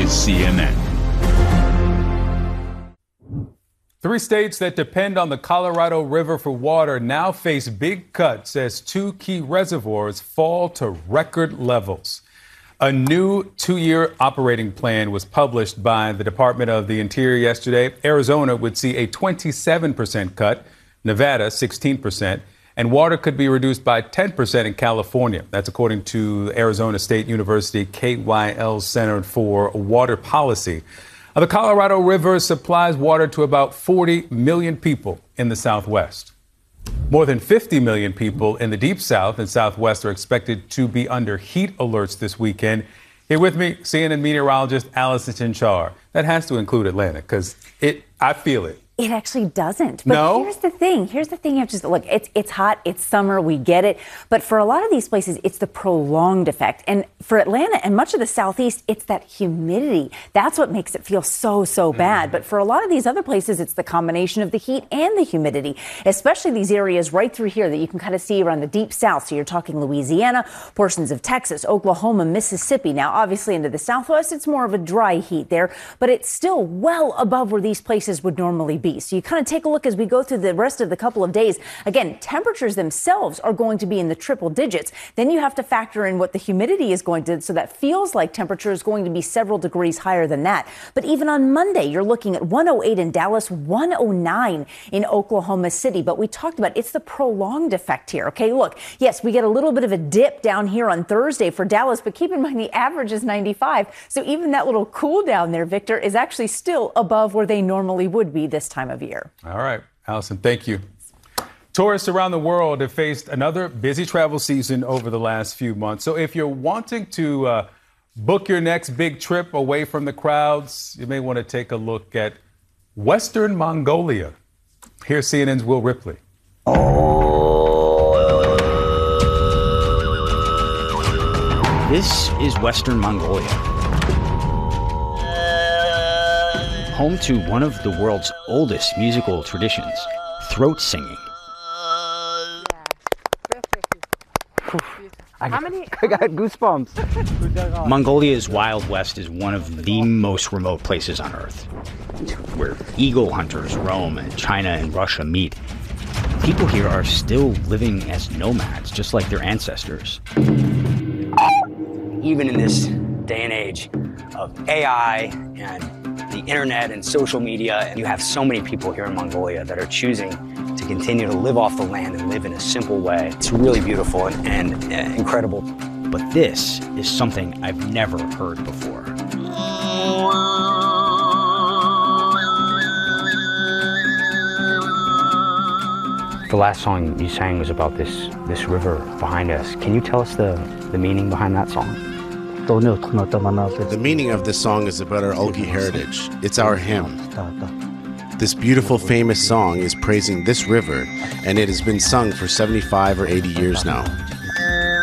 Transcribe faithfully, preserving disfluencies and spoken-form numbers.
is C N N. Three states that depend on the Colorado River for water now face big cuts as two key reservoirs fall to record levels. A new two-year operating plan was published by the Department of the Interior yesterday. Arizona would see a twenty-seven percent cut, Nevada sixteen percent, and water could be reduced by ten percent in California. That's according to Arizona State University K Y L Center for Water Policy. The Colorado River supplies water to about forty million people in the Southwest. More than fifty million people in the Deep South and Southwest are expected to be under heat alerts this weekend. Here with me, C N N meteorologist Allison Chinchar. That has to include Atlanta because it, I feel it. It actually doesn't. But no? here's the thing. Here's the thing. You have to look, it's it's hot. It's summer. We get it. But for a lot of these places, it's the prolonged effect. And for Atlanta and much of the Southeast, it's that humidity. That's what makes it feel so, so bad. Mm. But for a lot of these other places, it's the combination of the heat and the humidity, especially these areas right through here that you can kind of see around the Deep South. So you're talking Louisiana, portions of Texas, Oklahoma, Mississippi. Now, obviously into the Southwest, it's more of a dry heat there, but it's still well above where these places would normally be. So you kind of take a look as we go through the rest of the couple of days. Again, temperatures themselves are going to be in the triple digits. Then you have to factor in what the humidity is going to, so that feels like temperature is going to be several degrees higher than that. But even on Monday, you're looking at one oh eight in Dallas, one oh nine in Oklahoma City. But we talked about it's the prolonged effect here. Okay, look, yes, we get a little bit of a dip down here on Thursday for Dallas, but keep in mind the average is ninety-five. So even that little cool down there, Victor, is actually still above where they normally would be this time of year. All right, Allison, thank you. Tourists around the world have faced another busy travel season over the last few months. So if you're wanting to uh, book your next big trip away from the crowds, you may want to take a look at Western Mongolia. Here's C N N's Will Ripley. This is Western Mongolia, home to one of the world's oldest musical traditions, throat singing. How many? I got goosebumps. Mongolia's Wild West is one of the most remote places on Earth, where eagle hunters roam and China and Russia meet. People here are still living as nomads, just like their ancestors. Even in this day and age of A I and the internet and social media, you have so many people here in Mongolia that are choosing to continue to live off the land and live in a simple way. It's really beautiful and, and uh, incredible. But this is something I've never heard before. The last song you sang was about this this river behind us. Can you tell us the, the meaning behind that song? The meaning of this song is about our Ogi heritage. It's our hymn. This beautiful, famous song is praising this river, and it has been sung for seventy-five or eighty years now.